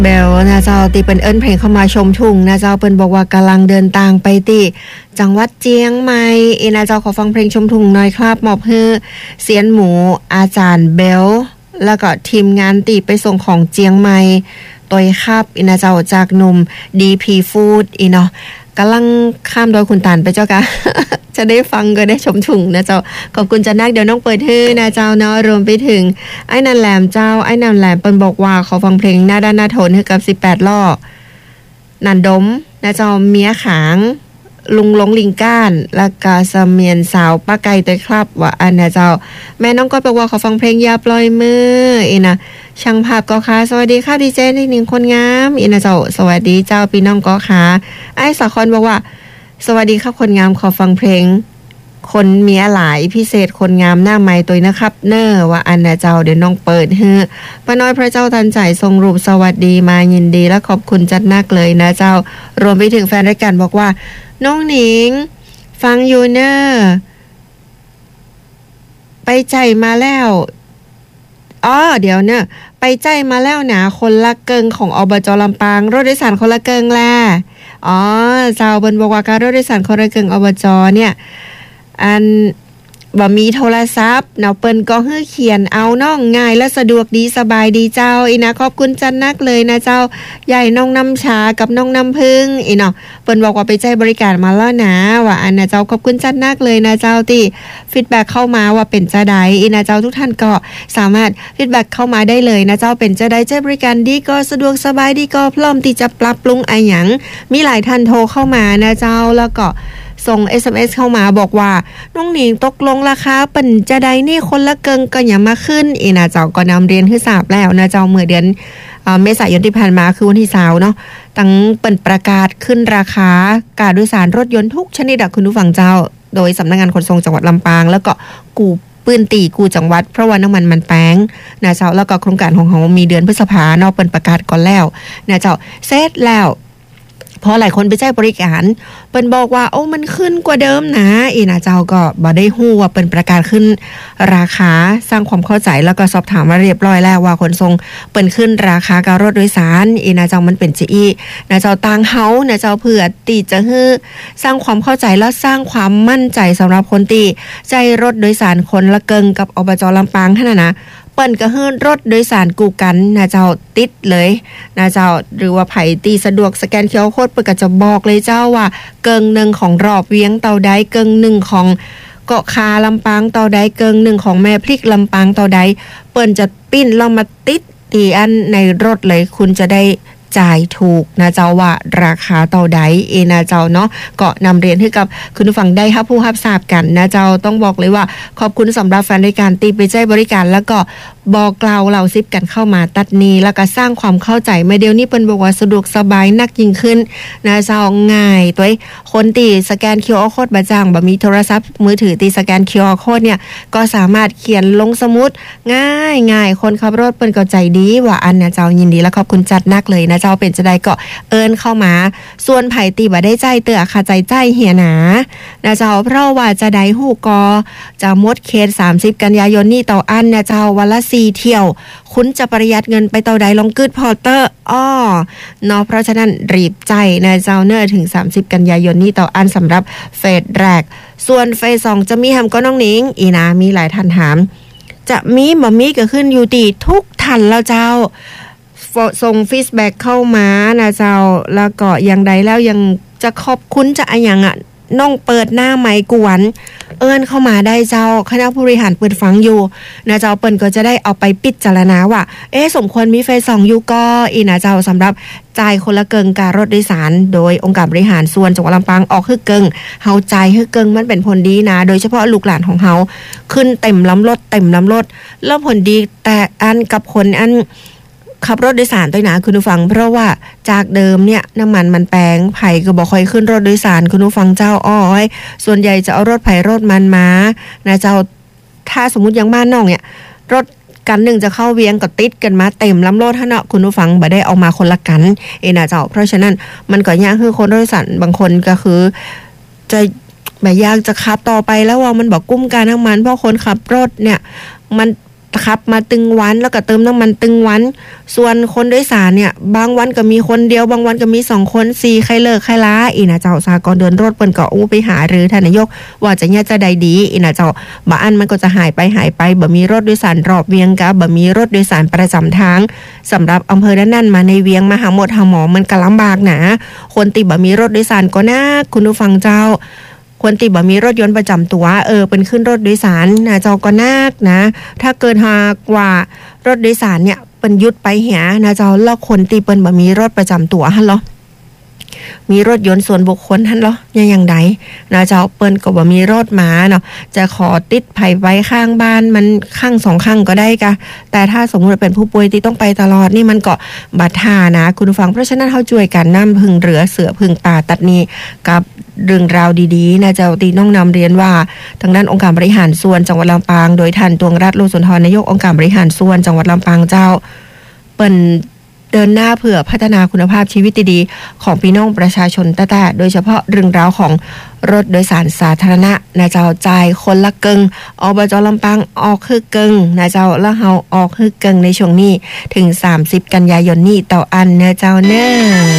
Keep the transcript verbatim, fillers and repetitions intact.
เบลนะเจ้าตีเป็นเอิ้นเพลงเข้ามาชมทุ่งนะเจ้าเปิ้นบอกว่ากำลังเดินทางไปที่จังหวัดเจียงใหม่เอนะเจ้าขอฟังเพลงชมทุ่งหน่อยครับมอบให้เซียนหมูอาจารย์เบลแล้วก็ทีมงานตีไปส่งของเจียงใหม่ตอยครับอีนะเจ้าจากหนุ่ม ดี พี Food อีเนาะกำลังข้ามดอยขุนตาลไปเจ้ากะ จะได้ฟังก็ได้ชมถุงนะเจ้าขอบคุณจันนักเดี๋ยวน้องเปิดให้นะเจ้าเนาะรวมไปถึงไอ้นันแหลมเจ้าไอ้นันแหลมเปิ้นบอกว่าขอฟังเพลงหน้าด้านหน้าทนให้กับสิบแปดล้อนันดมนะเจ้าเมียขางลุงหลงลิงก้านแล้วก็เสมียนสาวป้าไก่ตัวครับว่าอันนะเจ้าแม่น้องก็บอกว่าขอฟังเพลงอย่าปล่อยมืออีนะช่างภาพก็ค่ะสวัสดีค่ะดีเจนี่หนึ่งคนงามอีนะเจ้าสวัสดีเจ้าพี่น้องก็ค่ะไอ้สาคอนบอกว่าสวัสดีครับคนงามขอฟังเพลงคนเมียหลายพิเศษคนงามหน้าไม้ตัวนะครับเนอว่าอันนะเจ้าเดี๋ยวน้องเปิดเฮ้อป้าน้อยพระเจ้าทันใจทรงรูปสวัสดีมายินดีและขอบคุณจัดนักเลยนะเจ้ารวมไปถึงแฟนรายการบอกว่าน้องหนิงฟังอยู่เนอไปใจมาแล้วอ๋อเดี๋ยวเนี่ยไปใจมาแล้วนะคนละเกิงของอบจลำปางรถโดยสารคนละเกิงแลอ๋อเจ้าเบิ้นบอกว่าการรถโดยสารคนละเกิงอบจเนี่ยอันบ่มีโทรศัพท์เนาะเปิ้นก็ฮื้อเขียนเอาน้องง่ายและสะดวกดีสบายดีเจ้าอีนะขอบคุณจันนักเลยนะเจ้าใหญ่น้องน้ำชากับน้องน้ำพึ่งอีเนาะเปิ้นบอกว่าไปใจบริการมาแล้วนะว่าอันนะเจ้าขอบคุณจันนักเลยนะเจ้าที่ฟีดแบคเข้ามาว่าเป็นจะใดอีนะเจ้าทุกท่านก็สามารถฟีดแบคเข้ามาได้เลยนะเจ้าเป็นจะใดใจบริการดีก็สะดวกสบายดีก็พร้อมที่จะปรับปรุงอะไรหยังมีหลายท่านโทรเข้ามานะเจ้าแล้วก็ส่ง เอส เอ็ม เอส เข้ามาบอกว่าน้องหนิงตกลงราคาเป็นจะได้นี่คนละเกิงก็อย่ามาขึ้นอีนะเจ้าก็นำเรียนให้ทราบแล้วนะเจ้าเมื่อเดือนเมษายนที่ผ่านมาคือวันที่สามเนาะตั้งเป็นประกาศขึ้นราคาการโดยสารรถยนต์ทุกชนิดอะคุณผู้ฟังเจ้าโดยสำนักงานขนส่งจังหวัดลำปางแล้วก็กูปืนตีกูจังหวัดเพราะว่าน้ำมันมันแป้งนะเจ้าแล้วก็โครงการของเขามีเดือนพฤษภาเนาะเป็นประกาศก่อนแล้วนะเจ้าเสร็จแล้วพอหลายคนไปใช้บริการเปิ้นบอกว่าโอ้มันขึ้นกว่าเดิมนะอีนะเจ้าก็บ่ได้ฮู้ว่าเปิ้นประกาศขึ้นราคาสร้างความเข้าใจแล้วก็สอบถามมาเรียบร้อยแล้วว่าขนส่งเปิ้นขึ้นราคาการรถโดยสารอีนะเจ้ามันเป็นจิอีนะเจ้าต่างเฮานะเจ้าเพื่อที่จะฮื้อสร้างความเข้าใจและสร้างความมั่นใจสำหรับคนที่ใจรถโดยสารคนละเกิงกับอบจลำปางเท่านั้นนะเปิ้นก็ฮื้อรถโดยสารกูกันนะเจ้าติดเลยนะเจ้าหรือว่าไผตีสะดวกสแกน คิว อาร์ Code เปิ้นก็จะบอกเลยเจ้าว่าเกิงหนึ่งของรอบเวียงเตาใดเกิงหนึ่งของเกาะคาลำปางเตาใดเกิงหนึ่งของแม่พริกลำปางเตาใดเปิ้นจะปิ้นลงมาติดตีอันในรถเลยคุณจะได้จ่ายถูกนะเจ้าว่าราคาเท่าใดเอนะเจ้าเนาะก็นำเรียนให้กับคุณผู้ฟังได้รับผู้รับทราบกันนะเจ้าต้องบอกเลยว่าขอบคุณสำหรับแฟนรายการตีไปใจบริการแล้วก็บอกกล่าวเราซิปกันเข้ามาตัดนี้แล้วก็สร้างความเข้าใจมาเดี๋ยวนี้เปิ้นบอกว่าสะดวกสบายนักยิ่งขึ้นนะเจ้าง่ายตัวคนตีสแกน คิว อาร์ Code บ่จ้างบ่มีโทรศัพท์มือถือตีสแกน คิว อาร์ Code เนี่ยก็สามารถเขียนลงสมุดง่ายง่ายคนขับรถเปิ้นก็ใจดีว่าอันนะเจ้ายินดีและขอบคุณจัดนักเลยนะเจ้าเป็นจะได้ก็เอิ้นเข้ามาส่วนไผตีบ่ได้ใจเตื้อค่ะใจใจเหียหนานะเจ้าเพราะว่าจะได้ฮู้กอจะหมดเคสสามสิบกันยายนนี้ต่ออันนะเจ้าวันละสี่เที่ยวคุณจะประหยัดเงินไปเท่าใดลองกึดพอเตอร์อ้อเนาะเพราะฉะนั้นรีบใจนะเจ้าเนอถึงสามสิบกันยายนนี้ต่ออันสำหรับเฟสแรกส่วนเฟสสองจะมีหำก็น้องหนิงอีนะมีหลายท่านถามจะมีบ่มีก็ขึ้นอยู่ที่ทุกท่านแล้วเจ้าส่งฟีดแบ็กเข้ามานะเจ้าแล้วก็อย่างใดแล้วยังจะขอบคุณจะอะไรอย่างอ่ะน้องเปิดหน้าไมค์กวนเอิ้นเข้ามาได้เจ้าคณะผู้บริหารเปิดฟังอยู่นะเจ้าเปิ้นก็จะได้เอาไปพิจารณาว่าเอ๊ะสมควรมีเฟสสองอยู่ก็อีนะเจ้าสำหรับจ่ายคนละเกิงการรถโดยสารโดยองค์การบริหารส่วนจังหวัดลำปางออกฮึกเกิงเฮาจ่ายฮึกเกิงมันเป็นผลดีนะโดยเฉพาะลูกหลานของเฮาขึ้นเต็มลำรถเต็มลำรถแล้วผลดีแต่อันกับคนอันขับรถโดยสารตัวหนาคุณผู้ฟังเพราะว่าจากเดิมเนี่ยน้ำมันมันแพงไผก็บ่ค่อยขึ้นรถโดยสารคุณผู้ฟังเจ้าอ้อยส่วนใหญ่จะเอารถไผรถมันมานะเจ้าถ้าสมมุติอย่างบ้านน้องเนี่ยรถกันหนึ่งจะเข้าเวียงก็ติดกันมาเต็มลำรถท่าเนาะคุณผู้ฟังบ่ได้เอามาคนละกันเอนะเจ้าเพราะฉะนั้นมันก็ยากคือคนโดยสารบางคนก็คือจะแบบยากจะขับต่อไปแล้วว่ามันบอกกุ้มการน้ำมันเพราะคนขับรถเนี่ยมันขับมาตึงวันแล้วก็เติมน้ำมันตึงวันส่วนคนโดยสารเนี่ยบางวันก็มีคนเดียวบางวันก็มีสองคนสี่ใครเลิกใครล้าอีนะเจ้าสหกรณ์เดินรถเปิ้นก็อู้ไปหาหรือท่านนายกว่าจะเนี่ยจะใดดีอีนะเจ้าบ่อันมันก็จะหายไปหายไปบ่มีรถโดยสารรอบเวียงกะบ่มีรถโดยสารประจำทางสำหรับอำเภอด้านนั้นมาในเวียงมาหาหมดหาหมอมันก็ลำบากนะคนติบ่มีรถโดยสารก็น่าคุณผู้ฟังเจ้าคนติบ่มีรถยนต์ประจำตัวเออเป็นขึ้นรถโดยสารนะเจ้าก็นักนะถ้าเกินหากว่ารถโดยสารเนี่ยเปิ้นยุดไปเหียนะเจ้าแล้วคนติเปิ้นบ่มีรถประจำตัวหั่นเหรอมีรถยนต์ส่วนบุคคลหั่นเหรอยังอย่างใดนะเจ้าเปิ้นก็บ่มีรถมาเนาะจะขอติดไผไว้ข้างบ้านมันข้างสองข้างก็ได้กะแต่ถ้าสมมุติเป็นผู้ป่วยที่ต้องไปตลอดนี่มันก็บัดท่านะคุณผู้ฟังเพราะฉะนั้นเฮาช่วยกันนำพึ่งเรือเสือพึ่งป่าตัดนี้กับเรื่องราวดีๆนะเจ้าตีน้องนำเรียนว่าทางด้านองค์การบริหารส่วนจังหวัดลำปางโดยท่านตวงรัตน์โลสุนทรนายกองค์การบริหารส่วนจังหวัดลำปางเจ้าเปิ้นเดินหน้าเพื่อพัฒนาคุณภาพชีวิตดีๆของพี่น้องประชาชนแต่แต่โดยเฉพาะเรื่องราวของรถโดยสารสาธารณะนะเจ้าจ่ายคนละเกิงอบจ.ลำปางออกคือเกิงนะเจ้าแล้วเฮาออกคือเกิงในช่วงนี้ถึงสามสิบกันยายนนี้ต่ออันนะเจ้าเน้อ